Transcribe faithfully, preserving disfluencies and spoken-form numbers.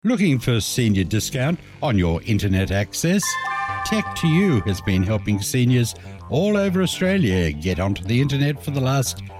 Looking for senior discount on your internet access? Tech to You has been helping seniors all over Australia get onto the internet for the last